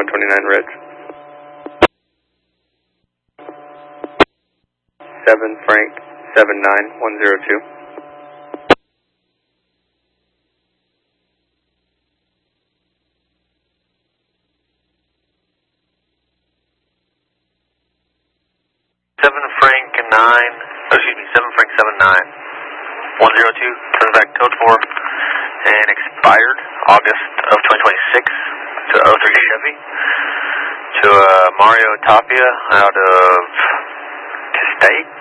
129 Red. 7 Frank 79102. Seven Frank 79102. Turns back code 4 and expired August of 2026 to 03 Chevy to Mario Tapia out of State.